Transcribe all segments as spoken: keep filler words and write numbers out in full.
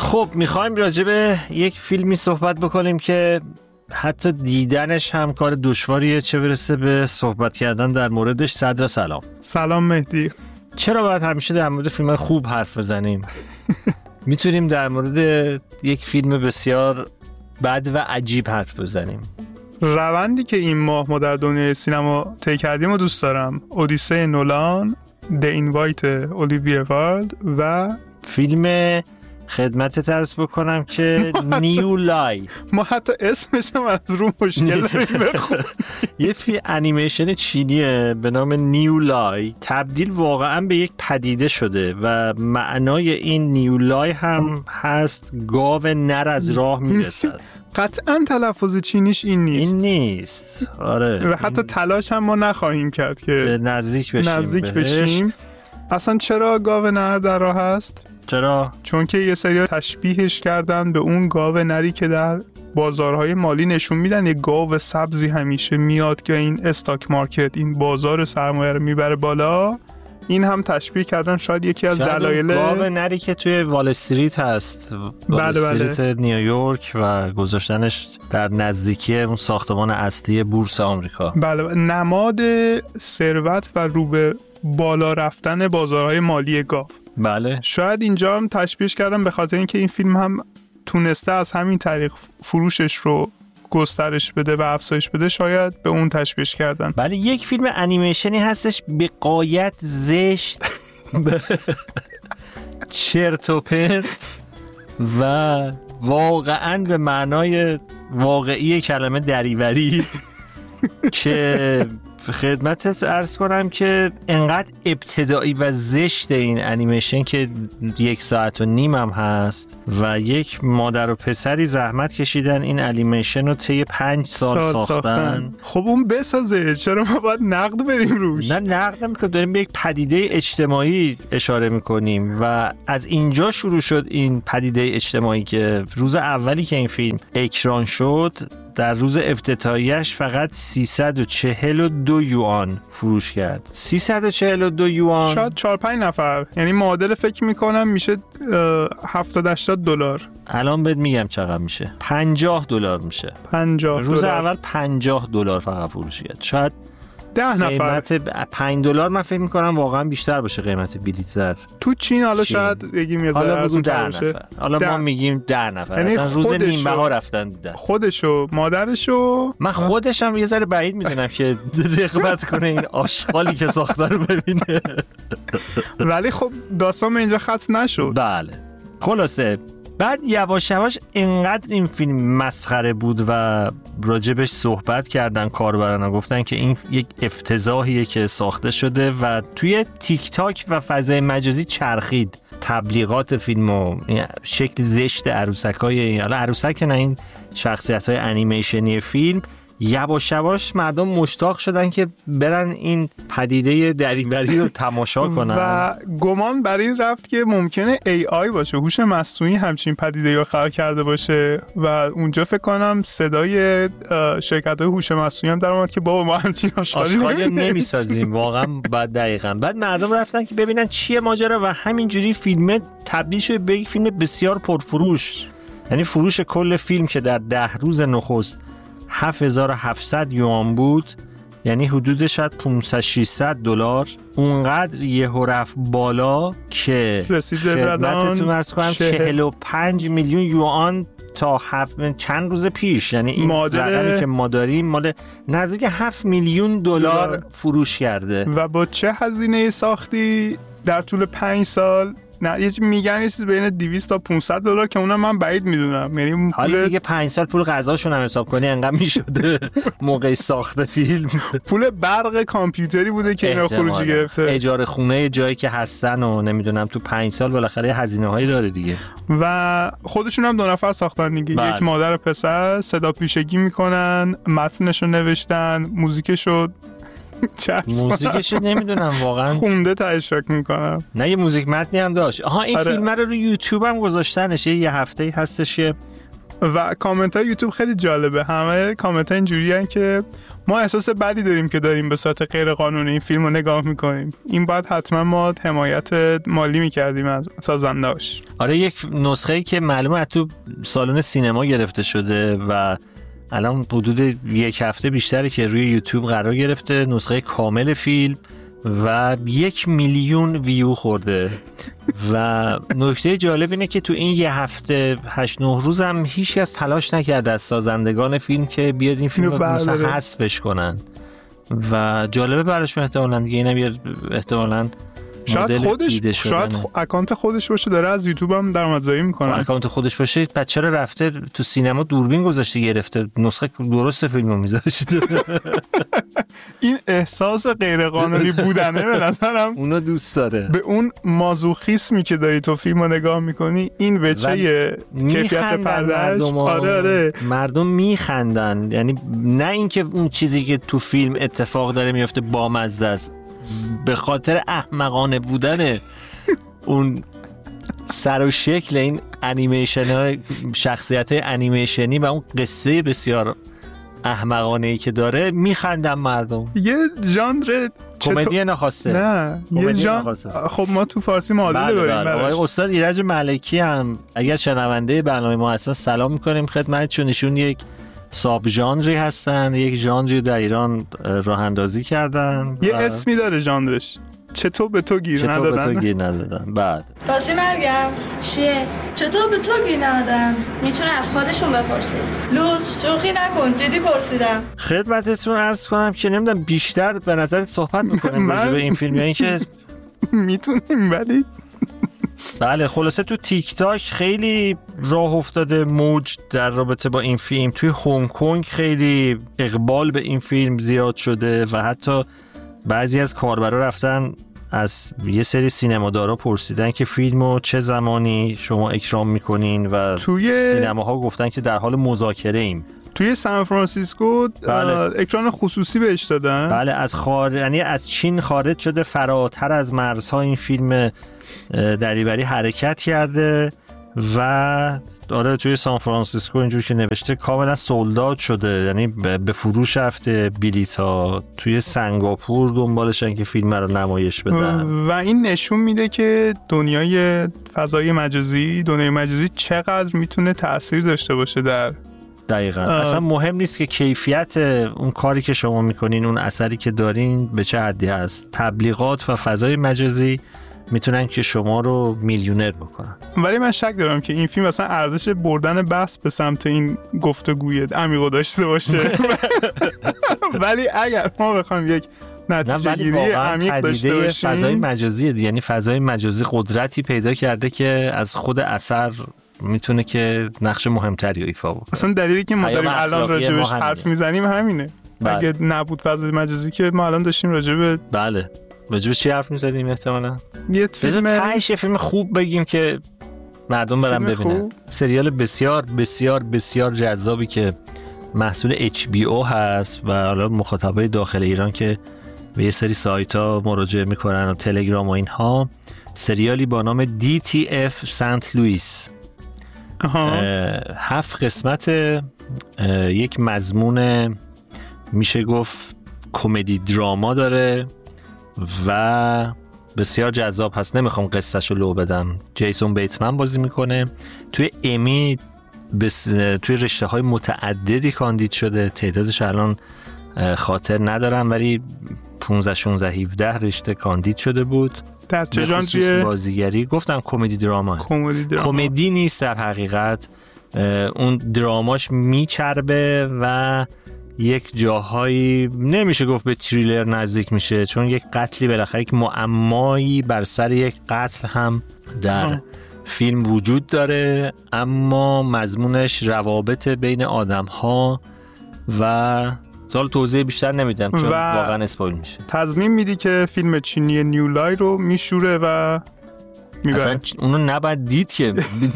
خب میخوایم راجع به یک فیلمی صحبت بکنیم که حتی دیدنش هم کار دشواریه، چه برسه به صحبت کردن در موردش. صدر سلام. سلام مهدی. چرا باید همیشه در مورد فیلم خوب حرف بزنیم؟ میتونیم در مورد یک فیلم بسیار بد و عجیب حرف بزنیم. روندی که این ماه ما در دنیای سینما طی کردیم و دوست دارم. اودیسه نولان، The Invite اولیویه وایلد و فیلم خدمت ترس بکنم که نیو لای. ما حتی اسمش هم از رو مشکل داریم بخونیم. یه فیلم انیمیشن چینیه به نام نیو لای، تبدیل واقعا به یک پدیده شده و معنای این نیو لای هم هست گاو نر از راه میرسد. قطعا تلفظ چینیش این نیست. این نیست. آره. و حتی تلاش هم ما نخواهیم کرد که نزدیک بشیم. نزدیک بشیم. اصلا چرا گاو نر در راه هست؟ چرا؟ چون که یه سری تشبیهش کردن به اون گاو نری که در بازارهای مالی نشون میدن. یه گاو سبزی همیشه میاد که این استاک مارکت، این بازار سرمایه رو میبره بالا. این هم تشبیه کردن شاید یکی از دلایل گاو نری که توی وال استریت هست. وال بله استریت بله. نیویورک و گذاشتنش در نزدیکی اون ساختمان اصلی بورس آمریکا. بله، نماد ثروت و رو به بالا رفتن بازارهای مالی گاو. بله. شاید اینجا هم تشبیهش کردم به خاطر اینکه این فیلم هم تونسته از همین طریق فروشش رو گسترش بده و افزایش بده، شاید به اون تشبیهش کردن. بله، یک فیلم انیمیشنی هستش به غایت زشت، چرت و پرت و واقعا به معنای واقعی کلمه دریوری که خدمتت عرض کنم که انقدر ابتدایی و زشت این انیمیشن که یک ساعت و نیم هم هست و یک مادر و پسری زحمت کشیدن این انیمیشن رو طی پنج سال, سال ساختن. ساختن خب اون بسازه، چرا ما باید نقد بریم روش؟ نه نقد نمیکنیم، داریم به یک پدیده اجتماعی اشاره میکنیم و از اینجا شروع شد این پدیده اجتماعی که روز اولی که این فیلم اکران شد در روز افتتاحیش فقط سیصد و چهل و دو یوان فروش کرد. سیصد و چهل و دو یوان شاید چهار پنج نفر، یعنی معادل فکر میکنم میشه هفتاد هشتاد دلار. الان بهت میگم چقدر میشه. پنجاه دلار میشه. پنجاه روز دلار. اول پنجاه دلار فقط فروش کرد. شاید ده نفر. قیمت پنج دلار من فکر میکنم واقعا بیشتر باشه قیمت بلیط تو چین. حالا چین. شاید بگیم یه ذره حالا از اون ده تر باشه. نفر. حالا ده. ما میگیم ده نفر. یعنی اصلا روز نیم بها رفتن دیدن. خودشو، مادرشو. من خودشم یه ذره بعید میدونم که رغبت کنه این آشغالی که ساخته رو ببینه. ولی خب داستان به اینجا ختم نشد. بله. خلاصه بعد یواش یواش اینقدر این فیلم مسخره بود و راجبش صحبت کردن کاربران، گفتن که این یک افتضاحیه که ساخته شده و توی تیک تاک و فضای مجازی چرخید تبلیغات فیلم و شکل زشت عروسکای، حالا عروسک نه، این شخصیت‌های انیمیشنی فیلم. یواش یواش مردم مشتاق شدن که برن این پدیده دریوری رو تماشا کنن و گمان بر این رفت که ممکنه ای آی باشه، هوش مصنوعی همچین پدیده رو خلق کرده باشه و اونجا فکر کنم صدای شرکت‌های هوش مصنوعی هم در اومد که بابا ما همچین آشغالی نمی‌سازیم. واقعا بعد دقیقاً بعد مردم رفتن که ببینن چیه ماجرا و همینجوری فیلم تبدیل شد به یک فیلم بسیار پرفروش. یعنی فروش کل فیلم که در ده روز نخست هفت هزار و هفتصد یوان بود، یعنی حدود شاید پانصد ششصد دلار، اونقدر یهو رفت بالا که خدمتتون عرض کنم چهل و پنج میلیون یوان تا هفت چند روز پیش، یعنی این رقمی که ما داریم مال نزدیک هفت میلیون دلار فروش کرده. و با چه هزینه ساختی در طول پنج سال؟ نه یه چیز میگن یه چیز بین دویست تا پانصد دلار که اونم من بعید میدونم. یعنی حالا دیگه پنج سال پول غذاشون هم حساب کنی انقدر میشده موقع ساخت فیلم. پول برق کامپیوتری بوده که اینا خروجی گرفته، اجاره خونه جایی که هستن و نمیدونم تو پنج سال بالاخره هزینه هایی داره دیگه. و خودشون هم دو نفر ساختن دیگه. بله. یک مادر و پسر صدا پیشگی میکنن، متنشو نوشتن، موزیکشو موزیکش نمیدونم واقعا خونده تهش فکر میکنم. نه یه موزیک متنی هم داشت. آها این آره. فیلم رو رو یوتیوب هم گذاشتنش. یه هفته هستش که و کامنت های یوتیوب خیلی جالبه. همه کامنت ها اینجوری هن که ما احساس بدی داریم که داریم به صورت غیر قانونی این فیلم رو نگاه میکنیم، این باید حتما ما حمایت مالی میکردیم از سازندهاش. آره، یک نسخه‌ای که معلومه تو سالن سینما گرفته شده و الان حدود یک هفته بیشتره که روی یوتیوب قرار گرفته، نسخه کامل فیلم و یک میلیون ویو خورده. و نکته جالب اینه که تو این یه هفته هشت نه روز هم هیچ کس تلاش نکرده از سازندگان فیلم که بیاد این فیلم رو مثلا حذفش کنن و جالبه براشون احتمالاً دیگه اینم احتمالاً شاید خودش شاید خ... اکانت خودش باشه داره از یوتیوب هم درآمدزایی میکنه. اکانت خودش باشه بعد چرا رفته تو سینما دوربین گذاشته گرفته نسخه درست فیلمو میذاشته؟ این احساس غیر قانونی بودنه به نظرم اونو دوست داره. به اون مازوخیسمی که داری تو فیلمو نگاه میکنی این وجه کیفیت پردهش. آره آره مردم میخندن، یعنی نه اینکه اون چیزی که تو فیلم اتفاق داره میفته بامزه است، به خاطر احمقانه بودن اون سر و شکل این انیمیشن های شخصیت های انیمیشنی و اون قصه بسیار احمقانه ای که داره میخندن مردم. یه ژانر کمدی نخواسته. نه یه ژانر. خب ما تو فارسی معادله داریم. آقای استاد ایرج ملکی هم اگر شنونده برنامه ما هستن سلام میکنیم خدمتشون. ایشون یک ساب ژانری هستن، یک ژانری در ایران راه اندازی کردن. یه اسمی داره ژانرش، چطور به تو گیر ندادن؟ چطور به تو گیر ندادن. بعد راستی مرگم چیه؟ چطور به تو گیر ندادن؟ میتونه از خودشون بپرسی. لوز شوخی نکن، جدی پرسیدم. خدمتتون عرض کنم که نمیدونم بیشتر به نظرت صحبت میکنیم راجع به این فیلم یا اینکه میتونیم ولی بله. خلاصه تو تیک تاک خیلی راه افتاده موج در رابطه با این فیلم. توی هنگ کنگ خیلی اقبال به این فیلم زیاد شده و حتی بعضی از کاربرا رفتن از یه سری سینمادارا پرسیدن که فیلمو چه زمانی شما اکرام میکنین و توی سینماها گفتن که در حال مذاکره ایم. توی سان فرانسیسکو بله. اکران خصوصی بهش دادن. بله از خارج، یعنی از چین خارج شده، فراتر از مرزها این فیلم دریوری حرکت کرده و آره توی سان فرانسیسکو اینجور که نوشته کاملا سولداد شده، یعنی به فروش رفته بلیط‌ها. توی سنگاپور دنبالشن که فیلم رو نمایش بدن و این نشون میده که دنیای فضای مجازی دنیای مجازی چقدر میتونه تأثیر داشته باشه در دقیقاً. اصلا مهم نیست که کیفیت اون کاری که شما میکنین، اون اثری که دارین به چه حدی هست. تبلیغات و فضای مجازی میتونن که شما رو میلیونر بکنن. ولی من شک دارم که این فیلم اصلا ارزش بردن بحث به سمت این گفتگوی عمیق داشته باشه. ولی اگر ما بخوایم یک نتیجه گیری عمیق داشته باشیم، فضای مجازی، یعنی فضای مجازی قدرتی پیدا کرده که از خود اثر میتونه که نقش مهمتری رو ایفا بکنه. اصلا دلیلی که ما داریم الان راجبش حرف میزنیم همینه. بله. اگه نبود فضای مجازی که ما الان داشتیم راجب بله راجب چی حرف میزدیم احتمالاً؟ یه فیلم تایش فیلم خوب بگیم که مردم برن ببینن. سریال بسیار بسیار بسیار جذابی که محصول اچ بی او هست و حالا مخاطبای داخل ایران که به یه سری سایت ها مراجعه میکنن و تلگرام و اینها، سریالی با نام دی تی اف سنت لوئیس. هفت قسمت، یک مضمون میشه گفت کمدی دراما داره و بسیار جذاب هست. نمیخوام قصهشو لو بدم. جیسون بیتمن بازی میکنه. توی امی بس... توی رشته های متعددی کاندید شده، تعدادش الان خاطر ندارم ولی پانزده شانزده هفده رشته کاندید شده بود. در چه ژانری بازیگری؟ گفتم کمدی دراما. کمدی دراما. کمدی نیست در حقیقت، اون دراماش میچربه و یک جاهایی نمیشه گفت به تریلر نزدیک میشه، چون یک قتلی بالاخره، یک معمایی بر سر یک قتل هم در آه. فیلم وجود داره، اما مضمونش روابط بین آدم ها و حالا توضیح بیشتر نمیدم چون واقعا اسپویل میشه. تضمین میدی که فیلم چینی نیولای رو میشوره و میبره. اصلا اونو نباید دید که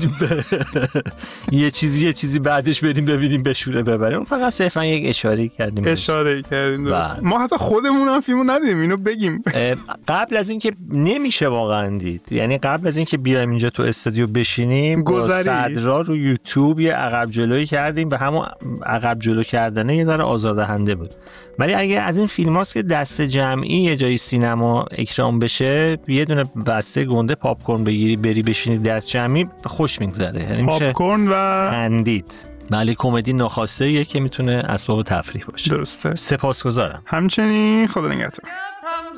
یه چیزی یه چیزی بعدش بریم ببینیم بشوره ببره. اون فقط صرفا یک اشاره کردیم اشاره کردیم درست. ما حتی خودمون هم فیلمو ندیدیم، اینو بگیم. قبل از اینکه نمیشه واقعا دید، یعنی قبل از اینکه بیایم اینجا تو استودیو بشینیم با صدرا رو یوتیوب یه عقب جلویی کردیم و همون عقب جلو کردنه یه ذره آزاردهنده بود. ولی اگه از این فیلماست که دست جمعی یه جای سینما اکرام بشه، یه دونه بسته گنده پاپ کورن بگیری بری بشینی دست جمعی، خوش میگذره. یعنی پاپ کورن و خندید. بله کمدی ناخواسته یه که میتونه اسباب تفریح باشه. درسته. سپاسگزارم. همچنین خدا نگهدار.